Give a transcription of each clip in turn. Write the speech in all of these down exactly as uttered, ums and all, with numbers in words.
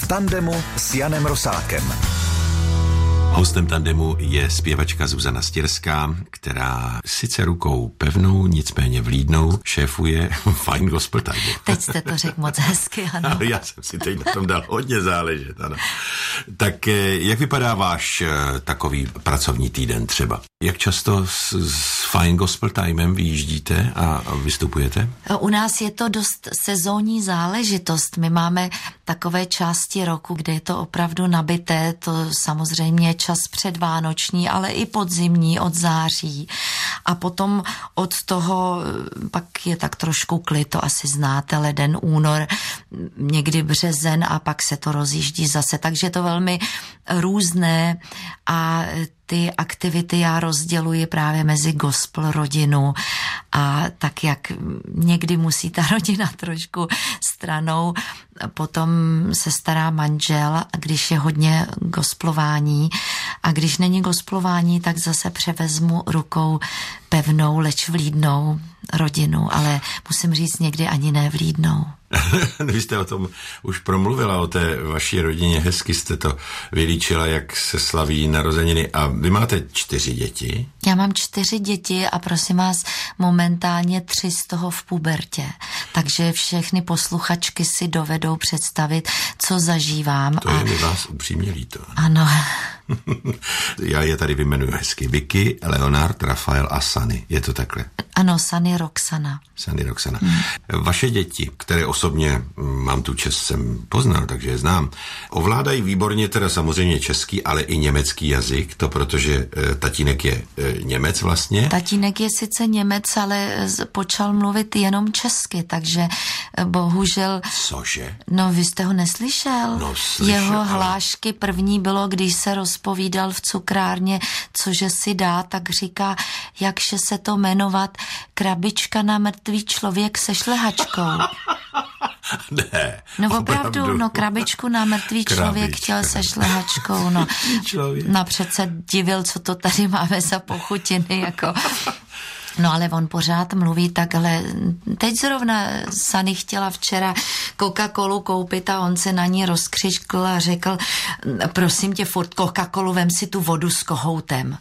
v tandemu s Janem Rosákem. Hostem tandemu je zpěvačka Zuzana Stěrská, která sice rukou pevnou, nicméně vlídnou šéfuje Fajn Gospel Time. Teď jste to řekl moc hezky, ano. Ale já jsem si teď na tom dal hodně záležet, ano. Tak jak vypadá váš takový pracovní týden třeba? Jak často s, s Fajn Gospel Timem vyjíždíte a vystupujete? U nás je to dost sezónní záležitost. My máme takové části roku, kde je to opravdu nabité, to samozřejmě čas předvánoční, ale i podzimní od září. A potom od toho pak je tak trošku klid, to asi znáte, leden, únor, někdy březen a pak se to rozjíždí zase. Takže je to velmi různé a ty aktivity já rozděluji právě mezi gospel, rodinu a tak, jak někdy musí ta rodina trošku stranou, potom se stará manžel, když je hodně gospelování a když není gospelování, tak zase převezmu rukou pevnou, leč vlídnou rodinu, ale musím říct někdy ani ne vlídnou. Vy jste o tom už promluvila, o té vaší rodině, hezky jste to vylíčila, jak se slaví narozeniny. A vy máte čtyři děti? Já mám čtyři děti a prosím vás, momentálně tři z toho v pubertě. Takže všechny posluchačky si dovedou představit, co zažívám. To a... je mi vás upřímně líto. Ano. Já je tady vyjmenuji hezky. Vicky, Leonard, Rafael a Sunny. Je to takhle? Ano, Sunny, Roxana. Sunny, Roxana. Hmm. Vaše děti, které osobně mám tu čest, jsem poznal, takže je znám, ovládají výborně teda samozřejmě český, ale i německý jazyk, to protože e, tatínek je e, Němec vlastně. Tatínek je sice Němec, ale počal mluvit jenom česky, takže bohužel... Cože? No, vy jste ho neslyšel? No, slyšel, Jeho ale... hlášky první bylo, když se rozpovídal v cukrárně, cože si dá, tak říká, jakže se to jmenovat, krabička na mrtvý člověk se šlehačkou. Ne. No opravdu, opravdu, no krabičku na mrtvý člověk Krabička. Chtěl se šlehačkou, no. No přece divil, co to tady máme za pochutiny, jako... No ale on pořád mluví takhle. Teď zrovna Sunny chtěla včera Coca-Colu koupit a on se na ní rozkřičkl a řekl, prosím tě, furt Coca-Colu, vem si tu vodu s kohoutem.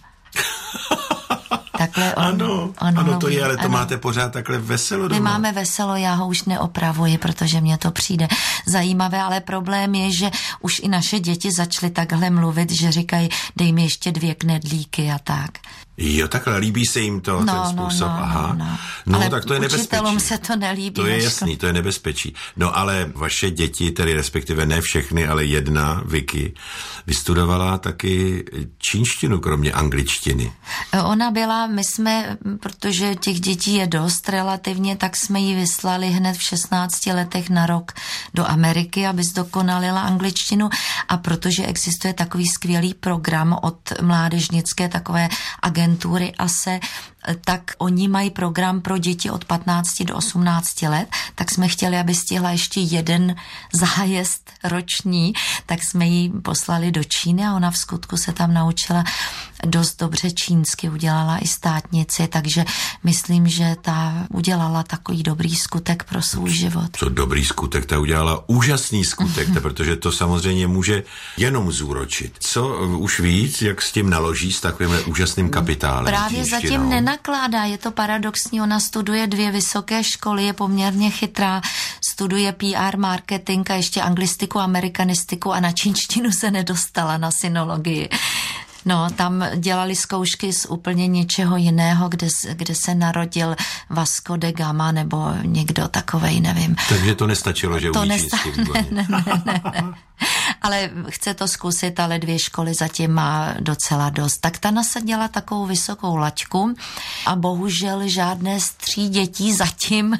Takhle on, ano, on ano, mluví, to je, ale to ano. Máte pořád takhle veselo doma. My máme veselo, já ho už neopravuji, protože mně to přijde zajímavé, ale problém je, že už i naše děti začaly takhle mluvit, že říkají, dej mi ještě dvě knedlíky a tak. Jo, takhle líbí se jim to, no, ten způsob, no, no, aha. No, no. No, ale tak to je nebezpečí. Učitelům se to nelíbí. To je jasný, to je nebezpečí. No ale vaše děti, tedy respektive ne všechny, ale jedna, Vicky, vystudovala taky čínštinu, kromě angličtiny. Ona byla, my jsme, protože těch dětí je dost relativně, tak jsme ji vyslali hned v šestnácti letech na rok do Ameriky, aby zdokonalila angličtinu a protože existuje takový skvělý program od mládežnické takové agentury A S E, tak oni mají program pro děti od patnácti do osmnácti let, tak jsme chtěli, aby stihla ještě jeden zájezd roční, tak jsme ji poslali do Číny a ona v skutku se tam naučila dost dobře čínsky, udělala i státnici, takže myslím, že ta udělala takový dobrý skutek pro svůj život. Co dobrý skutek, ta udělala úžasný skutek, protože to samozřejmě může jenom zúročit. Co už víc, jak s tím naloží, s takovýmhle úžasným kapitálem? Právě zatím nenakládá, je to paradoxní, ona studuje dvě vysoké školy, je poměrně chytrá, studuje P R, marketing a ještě anglistiku, amerikanistiku a na čínštinu se nedostala, na sinologii. No, tam dělali zkoušky z úplně něčeho jiného, kde, kde se narodil Vasco de Gama nebo někdo takovej, nevím. Takže to nestačilo, že to umí nesta- čínsky ne, ne, ne, ne, ne. Ale chce to zkusit, ale dvě školy zatím má docela dost. Tak ta nasadila takovou vysokou laťku a bohužel žádné z tří dětí zatím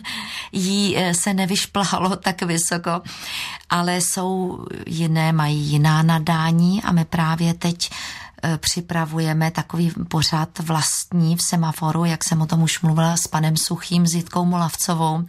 jí se nevyšplhalo tak vysoko, ale jsou jiné, mají jiná nadání a my právě teď připravujeme takový pořad vlastní v Semaforu, jak jsem o tom už mluvila s panem Suchým, s Jitkou Molavcovou.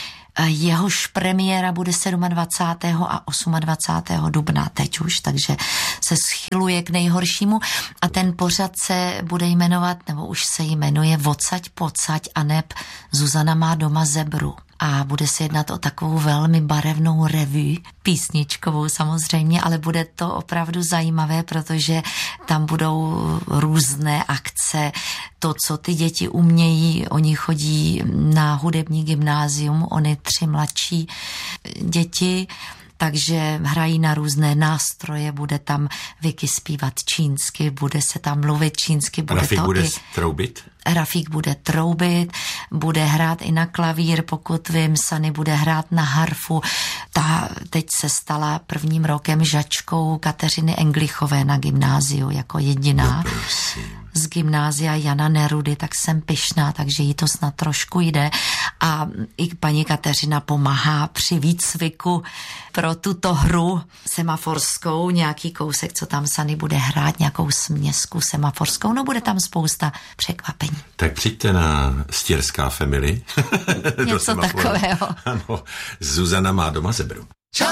Jehož premiéra bude dvacátého sedmého a dvacátého osmého dubna teď už, takže se schyluje k nejhoršímu a ten pořad se bude jmenovat, nebo už se jmenuje Vocať pocať a neb Zuzana má doma zebru. a bude se jednat o takovou velmi barevnou revue, písničkovou samozřejmě, ale bude to opravdu zajímavé, protože tam budou různé akce, to, co ty děti umějí, oni chodí na hudební gymnázium, oni tři mladší děti, takže hrají na různé nástroje, bude tam Vicky zpívat čínsky, bude se tam mluvit čínsky. Bude Rafík to bude i... troubit? Rafík bude troubit, bude hrát i na klavír, pokud vím, Sany bude hrát na harfu. Ta teď se stala prvním rokem žačkou Kateřiny Englichové na gymnáziu jako jediná. No, z gymnázia Jana Nerudy, tak jsem pyšná, takže jí to snad trošku jde. A i paní Kateřina pomáhá při výcviku pro tuto hru semaforskou, nějaký kousek, co tam Sany bude hrát, nějakou směsku semaforskou, no bude tam spousta překvapení. Tak přijďte na Stěrská Family. Něco takového. Ano, Zuzana má doma zebru.